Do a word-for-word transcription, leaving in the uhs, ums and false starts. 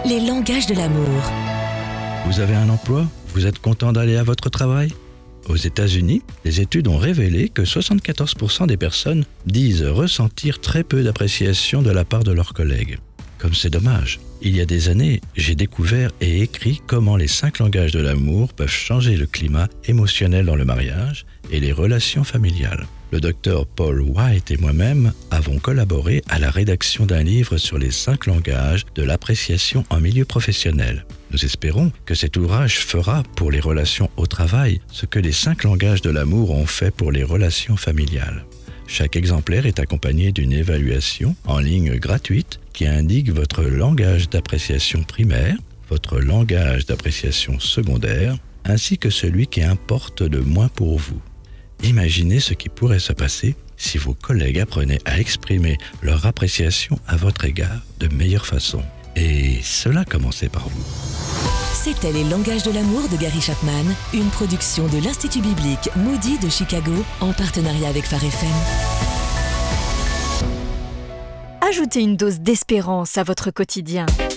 Les langages de l'amour. Vous avez un emploi? Vous êtes content d'aller à votre travail? Aux États-Unis, les études ont révélé que soixante-quatorze pour cent des personnes disent ressentir très peu d'appréciation de la part de leurs collègues. Comme c'est dommage. Il y a des années, j'ai découvert et écrit comment les cinq langages de l'amour peuvent changer le climat émotionnel dans le mariage et les relations familiales. Le docteur Paul White et moi-même avons collaboré à la rédaction d'un livre sur les cinq langages de l'appréciation en milieu professionnel. Nous espérons que cet ouvrage fera pour les relations au travail ce que les cinq langages de l'amour ont fait pour les relations familiales. Chaque exemplaire est accompagné d'une évaluation en ligne gratuite qui indique votre langage d'appréciation primaire, votre langage d'appréciation secondaire, ainsi que celui qui importe le moins pour vous. Imaginez ce qui pourrait se passer si vos collègues apprenaient à exprimer leur appréciation à votre égard de meilleure façon. Et cela commençait par vous. C'était Les langages de l'amour de Gary Chapman, une production de l'Institut biblique Moody de Chicago en partenariat avec Phare F M. Ajoutez une dose d'espérance à votre quotidien.